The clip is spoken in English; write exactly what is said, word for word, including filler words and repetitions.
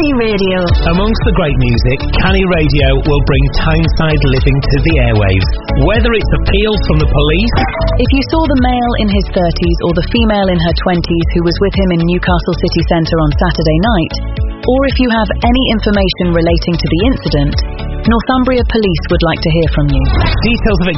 Canny Radio. Amongst the great music, Canny Radio will bring Tyneside living to the airwaves. Whether it's appeals from the police... If you saw the male in his thirties or the female in her twenties who was with him in Newcastle city centre on Saturday night, or if you have any information relating to the incident, Northumbria Police would like to hear from you. Details of